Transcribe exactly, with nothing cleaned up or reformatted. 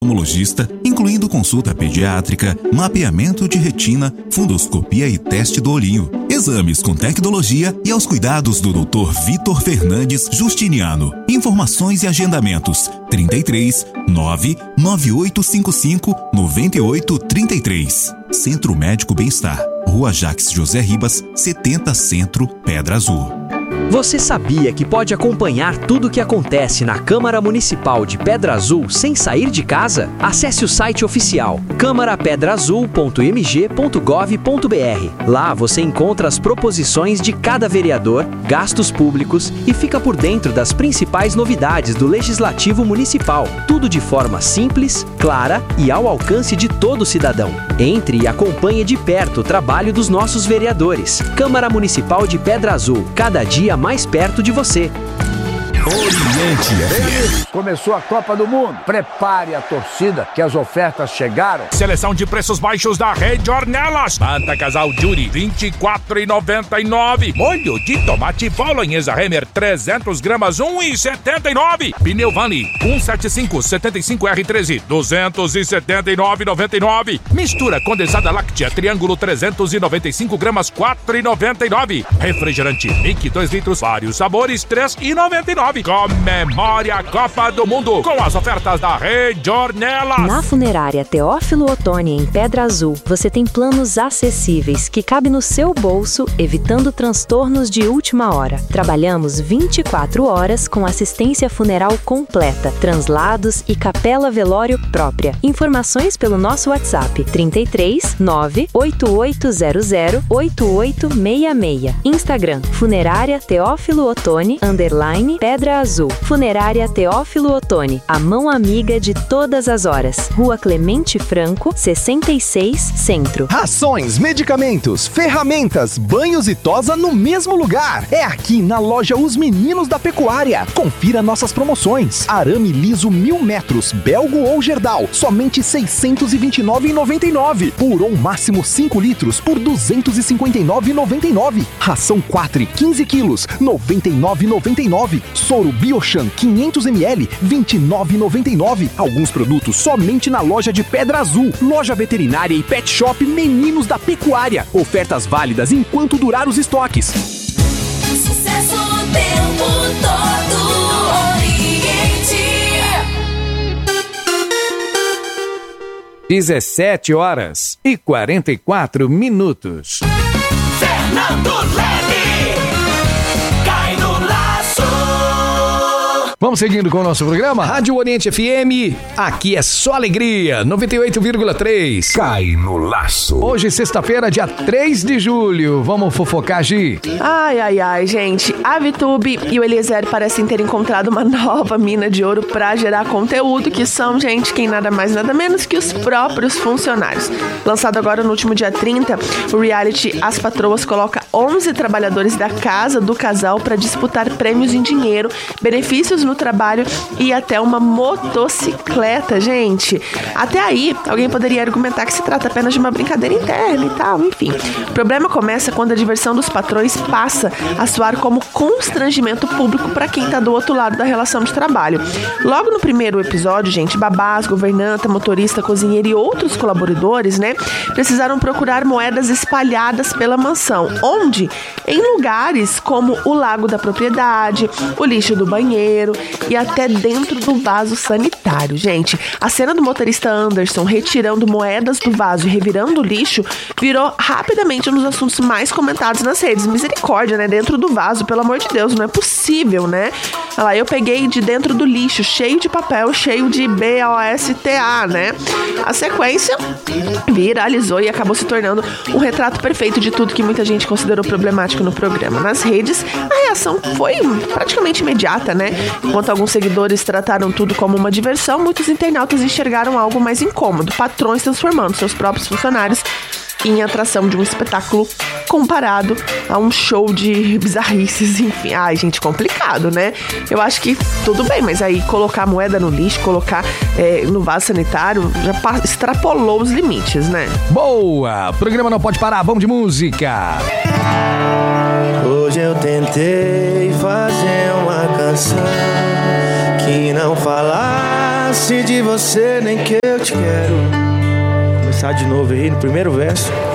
oftalmologista, incluindo consulta pediátrica, mapeamento de retina, fundoscopia e teste do olhinho, exames com tecnologia e aos cuidados do doutor Vitor Fernandes Justiniano. Informações e agendamentos trinta e três, nove nove oito cinco cinco, nove oito três três. Centro Médico Bem-Estar, Rua Jacques José Ribas, setenta Centro, Pedra Azul. Você sabia que pode acompanhar tudo o que acontece na Câmara Municipal de Pedra Azul sem sair de casa? Acesse o site oficial câmara pedra azul ponto m g ponto gov ponto b r. Lá você encontra as proposições de cada vereador, gastos públicos e fica por dentro das principais novidades do Legislativo Municipal. Tudo de forma simples, clara e ao alcance de todo cidadão. Entre e acompanhe de perto o trabalho dos nossos vereadores. Câmara Municipal de Pedra Azul, cada dia mais perto de você. Oriente F M. Começou a Copa do Mundo. Prepare a torcida que as ofertas chegaram. Seleção de preços baixos da Rede Ornelas. Manta Casal Jury vinte e quatro reais e noventa e nove. Molho de tomate bolonhesa Remer trezentos gramas um real e setenta e nove. Pneu Vani cento e setenta e cinco setenta e cinco R treze duzentos e setenta e nove reais e noventa e nove. Mistura condensada láctea Triângulo trezentos e noventa e cinco gramas quatro reais e noventa e nove. Refrigerante Mic dois litros vários sabores três reais e noventa e nove. Comemore a Copa do Mundo com as ofertas da Rede Ornelas. Na Funerária Teófilo Otoni, em Pedra Azul, você tem planos acessíveis que cabem no seu bolso, evitando transtornos de última hora. Trabalhamos vinte e quatro horas com assistência funeral completa, translados e capela velório própria. Informações pelo nosso WhatsApp trinta e três, nove oito oito zero zero, oito oito seis seis. Instagram Funerária Teófilo Otoni, underline Pedra Azul. Funerária Teófilo Otoni, a mão amiga de todas as horas. Rua Clemente Franco, sessenta e seis, Centro. Rações, medicamentos, ferramentas, banhos e tosa no mesmo lugar. É aqui na loja Os Meninos da Pecuária. Confira nossas promoções. Arame liso mil metros, belgo ou gerdal, somente seiscentos e vinte e nove reais e noventa e nove. Puron máximo cinco litros por duzentos e cinquenta e nove reais e noventa e nove. Ração quatro, quinze quilos, noventa e nove reais e noventa e nove. Soro Biochan quinhentos mililitros, vinte e nove reais e noventa e nove. Alguns produtos somente na loja de Pedra Azul. Loja veterinária e pet shop Meninos da Pecuária. Ofertas válidas enquanto durar os estoques. Sucesso o tempo todo, Oriente. dezessete horas e quarenta e quatro minutos. Fernando Leme, cai no laço. Vamos seguindo com o nosso programa. Rádio Oriente F M, aqui é só alegria, noventa e oito vírgula três. Cai no laço. Hoje, sexta-feira, dia três de julho. Vamos fofocar, Gi? Ai, ai, ai, gente. A VTube e o Eliezer parecem ter encontrado uma nova mina de ouro pra gerar conteúdo, que são, gente, quem nada mais nada menos que os próprios funcionários. Lançado agora no último dia trinta, o reality As Patroas coloca onze trabalhadores da casa do casal pra disputar prêmios em dinheiro, benefícios no trabalho e até uma motocicleta, gente. Até aí, alguém poderia argumentar que se trata apenas de uma brincadeira interna e tal, enfim. O problema começa quando a diversão dos patrões passa a soar como constrangimento público para quem tá do outro lado da relação de trabalho. Logo no primeiro episódio, gente, babás, governanta, motorista, cozinheiro e outros colaboradores, né, precisaram procurar moedas espalhadas pela mansão, onde? Em lugares como o lago da propriedade, o lixo do banheiro e até dentro do vaso sanitário. Gente, a cena do motorista Anderson retirando moedas do vaso e revirando o lixo virou rapidamente um dos assuntos mais comentados nas redes. Misericórdia, né? Dentro do vaso, pelo amor de Deus, não é possível, né? Olha lá, eu peguei de dentro do lixo, cheio de papel, cheio de B O S T A, né? A sequência viralizou e acabou se tornando um retrato perfeito de tudo que muita gente considerou problemático no programa. Nas redes, a reação foi praticamente imediata, né? Enquanto alguns seguidores trataram tudo como uma diversão, muitos internautas enxergaram algo mais incômodo, patrões transformando seus próprios funcionários em atração de um espetáculo comparado a um show de bizarrices, enfim. Ai, gente, complicado, né? Eu acho que tudo bem, mas aí colocar moeda no lixo, colocar é, no vaso sanitário, já extrapolou os limites, né? Boa! O programa não pode parar, vamos de música! Hoje eu tentei fazer uma canção que não falasse chance de você, nem que eu te quero. Vou começar de novo aí no primeiro verso.